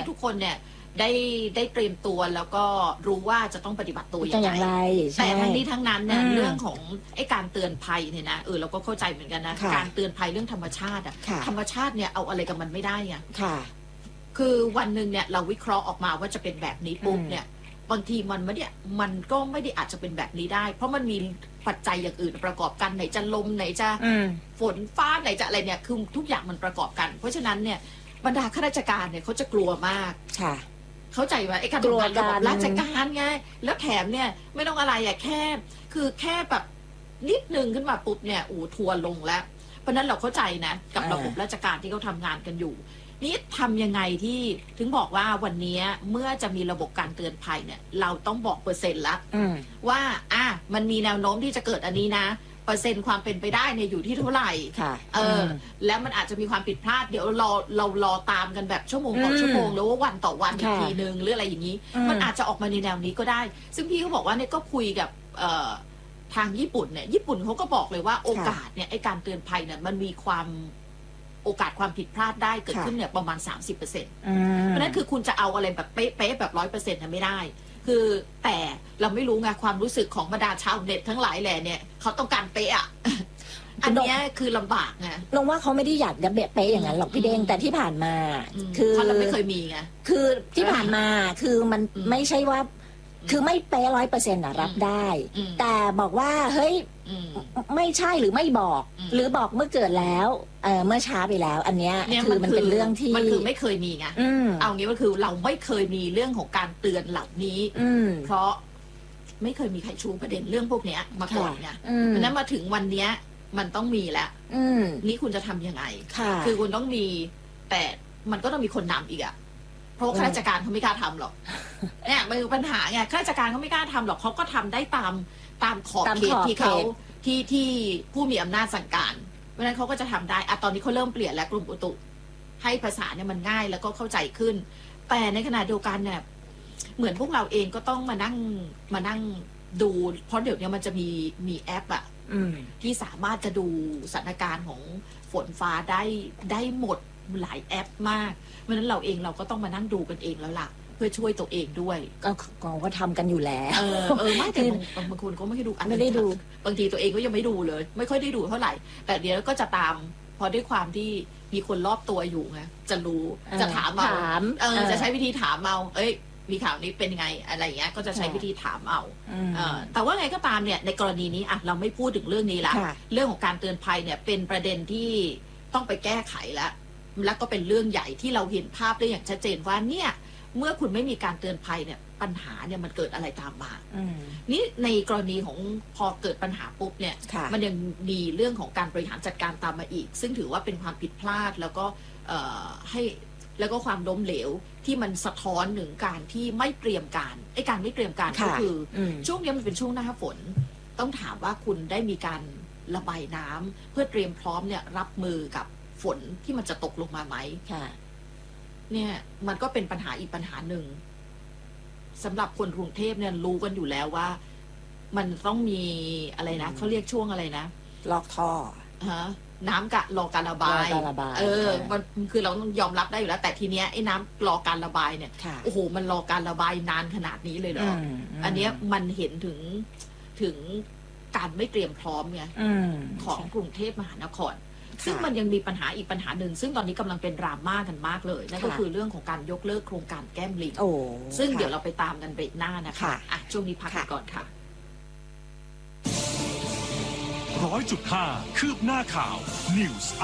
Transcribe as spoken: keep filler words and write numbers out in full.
ทุกคนเนี่ยได้ได้เตรียมตัวแล้วก็รู้ว่าจะต้องปฏิบัติตัวอย่างไรแต่ทั้งนี้ทั้งนั้นเนี่ยเรื่องของไอ้การเตือนภัยเนี่ยนะเออเราก็เข้าใจเหมือนกันนะการเตือนภัยเรื่องธรรมชาติอะธรรมชาติเนี่ยเอาอะไรกับมันไม่ได้ไงคือวันหนึ่งเนี่ยเราวิเคราะห์ออกมาว่าจะเป็นแบบนี้ปุ๊บเนี่ยบางทีมันไม่ได้มันก็ไม่ได้อาจจะเป็นแบบนี้ได้เพราะมันมีปัจจัยอย่างอื่นประกอบกันไหนจะลมไหนจะฝนฟ้าไหนจะอะไรเนี่ยคือทุกอย่างมันประกอบกันเพราะฉะนั้นเนี่ยบรรดาข้าราชการเนี่ยเขาจะกลัวมากค่ะเข้าใจว่าไอ้การทำงานระบบราชการไงแล้วแถมเนี่ยไม่ต้องอะไรอะแค่คือแค่แบบนิดนึงขึ้นมาปุ๊บเนี่ยอู่ทัวลงแล้วเพราะนั้นเราเข้าใจนะกับระบบราชการที่เขาทำงานกันอยู่นี่ทำยังไงที่ถึงบอกว่าวันนี้เมื่อจะมีระบบการเตือนภัยเนี่ยเราต้องบอกเปอร์เซ็นต์ละว่าอ่ะมันมีแนวโน้มที่จะเกิดอันนี้นะเปอร์เซ็นต์ความเป็นไปได้เนี่ยอยู่ที่เท่าไหร่เออแล้วมันอาจจะมีความผิดพลาดเดี๋ยวเราเรารอตามกันแบบชั่วโมงต่อชั่วโมงหรือว่าวันต่อวันอีกทีนึงหรืออะไรอย่างนี้มันอาจจะออกมาในแนวนี้ก็ได้ซึ่งพี่เขาบอกว่าเนี่ยก็คุยกับทางญี่ปุ่นเนี่ยญี่ปุ่นเขาก็บอกเลยว่าโอกาสเนี่ยไอการเตือนภัยเนี่ยมันมีความโอกาสความผิดพลาดได้เกิดขึ้นเนี่ยประมาณ สามสิบเปอร์เซ็นต์ เพราะนั้นคือคุณจะเอาอะไรแบบเป๊ะๆแบบร้อยเปอร์เซ็นต์ไม่ได้คือแต่เราไม่รู้ไงความรู้สึกของบรรดาชาวเน็ตทั้งหลายแหล่เนี่ยเขาต้องการเป๊ะอ่ะอันนี้คือลำบากไงลงว่าเขาไม่ได้อยากจะเป๊ะอย่างนั้นหรอกพี่เด้งแต่ที่ผ่านมาคือเขาไม่เคยมีไงคือที่ผ่านมาคือมันไม่ใช่ว่าคือไม่เป๊ะร้อยเปอร์เซ็นต์รับได้แต่บอกว่าเฮ้ยไม่ใช่หรือไม่บอกหรือบอกเมื่อเกิดแล้วเออเมื่อช้าไปแล้วอันเนี้ยคือมันเป็นเรื่องที่มันคือไม่เคยมีไงเอางี้ก็คือเราไม่เคยมีเรื่องของการเตือนเหล่านี้เพราะไม่เคยมีใครชูประเด็นเรื่องพวกนี้มาก่อนไงเพราะนั้นมาถึงวันนี้มันต้องมีแล้วนี่คุณจะทำยังไงคือคุณต้องมีแต่มันก็ต้องมีคนนำอีกอะเพราะข้าราชการเขาไม่กล้าทำหรอกเนี่ยมันคือปัญหาไงข้าราชการเขาไม่กล้าทำหรอกเขาก็ทำได้ตามตามขอบเขตที่เขาที่ที่ผู้มีอำนาจสั่งการเพราะฉะนั้นเขาก็จะทำได้อะตอนนี้เขาเริ่มเปลี่ยนแล้วกรมอุตุให้ภาษาเนี่ยมันง่ายแล้วก็เข้าใจขึ้นแต่ในขณะเดียวกันเนี่ยเหมือนพวกเราเองก็ต้องมานั่งมานั่งดูเพราะเดี๋ยวนี้มันจะมีมีแอปอะที่สามารถจะดูสถานการณ์ของฝนฟ้าได้ได้หมดหลายแอปมากเพราะฉะนั้นเราเองเราก็ต้องมานั่งดูกันเองแล้วล่ะเพื่อช่วยตัวเองด้วยก็ก็ทำกันอยู่แล้วเออเออไม่แต่บางคนก็ไม่ได้ดูไม่ได้ดูบางทีตัวเองก็ยังไม่ดูเลยไม่ค่อยได้ดูเท่าไหร่แต่เดี๋ยวก็จะตามพอด้วยความที่มีคนรอบตัวอยู่ไงจะรู้จะถามเอาเออจะใช้วิธีถามเอาเอ้ยมีข่าวนี้เป็นไงอะไรเงี้ยก็จะใช้วิธีถามเอาแต่ว่าไงก็ตามเนี่ยในกรณีนี้อ่ะเราไม่พูดถึงเรื่องนี้ละเรื่องของการเตือนภัยเนี่ยเป็นประเด็นที่ต้องไปแก้ไขแล้วแล้วก็เป็นเรื่องใหญ่ที่เราเห็นภาพได้อย่างชัดเจนว่าเนี่ยเมื่อคุณไม่มีการเตือนภัยเนี่ยปัญหาเนี่ยมันเกิดอะไรตามมานี่ในกรณีของพอเกิดปัญหาปุ๊บเนี่ยมันยังมีเรื่องของการบริหารจัดการตามมาอีกซึ่งถือว่าเป็นความผิดพลาดแล้วก็ให้แล้วก็ความล้มเหลวที่มันสะท้อนถึงการที่ไม่เตรียมการไอ้การไม่เตรียมการก็คือช่วงนี้มันเป็นช่วงหน้าฝนต้องถามว่าคุณได้มีการระบายน้ำเพื่อเตรียมพร้อมเนี่ยรับมือกับฝนที่มันจะตกลงมาไหมเนี่ยมันก็เป็นปัญหาอีกปัญหาหนึ่งสำหรับคนกรุงเทพเนี่ยรู้กันอยู่แล้วว่ามันต้องมีอะไรนะเขาเรียกช่วงอะไรนะลอกท่อฮะน้ำกะรอการระบายเออมันคือเราต้องยอมรับได้อยู่แล้วแต่ทีเนี้ยไอ้น้ำรอการระบายเนี่ยโอ้โหมันรอการระบายนานขนาดนี้เลยเหรออันเนี้ยมันเห็นถึงถึงการไม่เตรียมพร้อมไงของกรุงเทพมหานครซึ่งมันยังมีปัญหาอีกปัญหาหนึ่งซึ่งตอนนี้กำลังเป็นดราม่ากันมากเลยนั่นก็คือเรื่องของการยกเลิกโครงการแก้มลิงซึ่งเดี๋ยวเราไปตามกันเบรกหน้านะคะอ่ะช่วงนี้พักกันก่อนค่ะร้อยจุดห้าคืบหน้าข่าว News